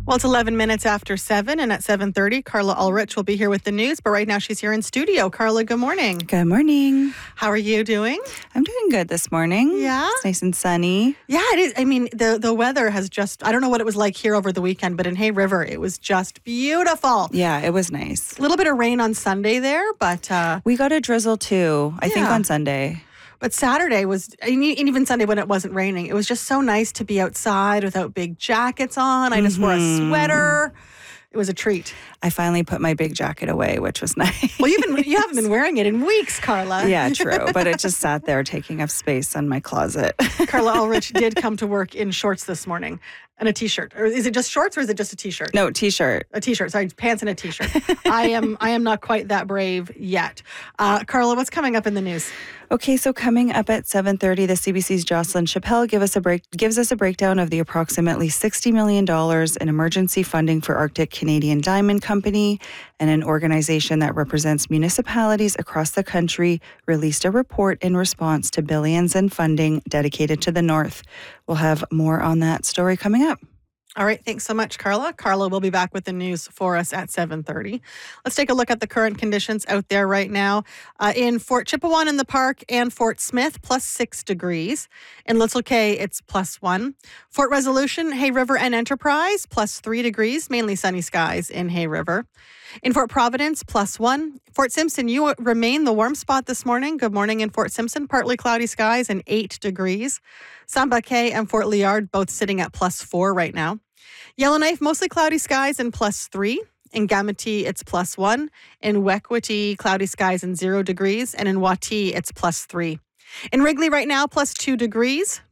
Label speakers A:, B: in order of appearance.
A: Well, it's 11 minutes after 7, and at 7:30, Carla Ulrich will be here with the news. But right now, she's here in studio. Carla, good morning.
B: Good morning.
A: How are you doing?
B: I'm doing good this morning.
A: Yeah?
B: It's nice and sunny.
A: Yeah, it is. I mean, the weather has just, I don't know what it was like here over the weekend, but in Hay River, it was just beautiful.
B: Yeah, it was nice.
A: A little bit of rain on Sunday there, but
B: We got a drizzle too, I think
A: Yeah.
B: on Sunday.
A: but Saturday was, and even Sunday when it wasn't raining, it was just so nice to be outside without big jackets on. I just wore a sweater. It was a treat.
B: I finally put my big jacket away, which was nice.
A: Well, you haven't been wearing it in weeks, Carla.
B: Yeah, true. But it just sat there taking up space in my closet.
A: Carla Ulrich did come to work in shorts this morning and a t-shirt. Or is it just shorts or is it just a t-shirt?
B: No, t-shirt.
A: A t-shirt. Sorry, pants and a t-shirt. I am not quite that brave yet. Carla, what's coming up in the news?
B: Okay, so coming up at 7:30, the CBC's Jocelyn Chappelle gives us a breakdown of the approximately $60 million in emergency funding for Arctic Canadian Diamond Company, and an organization that represents municipalities across the country released a report in response to billions in funding dedicated to the North. We'll have more on that story coming up.
A: All right, thanks so much, Carla. Carla will be back with the news for us at 7:30. Let's take a look at the current conditions out there right now. In Fort Chipewyan in the Park and Fort Smith, +6 degrees. In Little Cay, it's +1. Fort Resolution, Hay River and Enterprise, +3 degrees, mainly sunny skies in Hay River. In Fort Providence, +1. Fort Simpson, you remain the warm spot this morning. Good morning in Fort Simpson, partly cloudy skies and 8 degrees. Samba Cay and Fort Liard both sitting at +4 right now. Yellowknife, mostly cloudy skies and +3. In Gamity, it's +1. In Wekwiti, cloudy skies and 0 degrees. And in Wati, it's +3. In Wrigley right now, +2 degrees.